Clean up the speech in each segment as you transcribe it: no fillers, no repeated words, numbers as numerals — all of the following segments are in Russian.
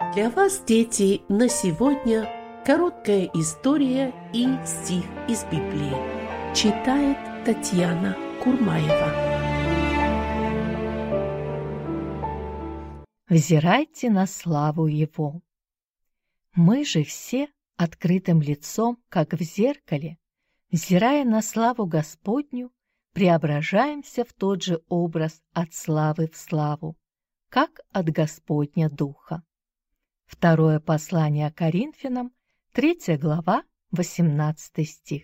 Для вас, дети, на сегодня короткая история и стих из Библии. Читает Татьяна Курмаева. Взирайте на славу Его. Мы же все открытым лицом, как в зеркале, взирая на славу Господню, преображаемся в тот же образ от славы в славу, как от Господня Духа. Второе послание Коринфянам, 3 глава, 18 стих.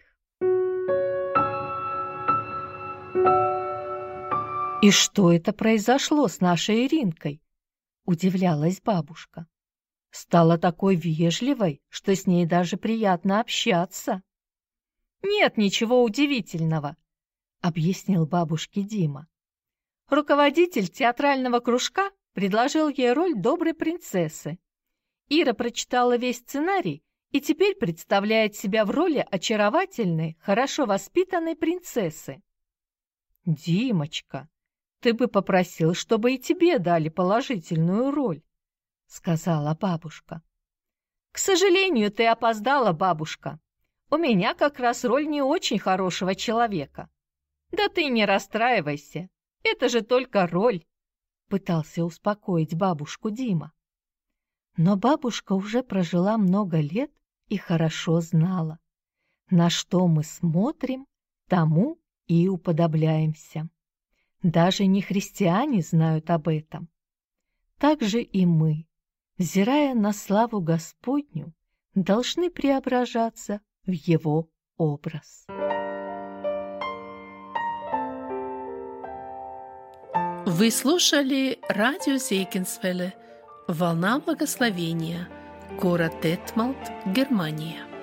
«И что это произошло с нашей Иринкой?» – удивлялась бабушка. «Стала такой вежливой, что с ней даже приятно общаться». «Нет ничего удивительного», – объяснил бабушке Дима. Руководитель театрального кружка предложил ей роль доброй принцессы. Ира прочитала весь сценарий и теперь представляет себя в роли очаровательной, хорошо воспитанной принцессы. «Димочка, ты бы попросил, чтобы и тебе дали положительную роль», — сказала бабушка. «К сожалению, ты опоздала, бабушка. У меня как раз роль не очень хорошего человека». «Да ты не расстраивайся, это же только роль», — пытался успокоить бабушку Дима. Но бабушка уже прожила много лет и хорошо знала, на что мы смотрим, тому и уподобляемся. Даже не христиане знают об этом. Так же и мы, взирая на славу Господню, должны преображаться в Его образ. Вы слушали радио Зейгенсвелле «Волна благословения», город Детмалт, Германия.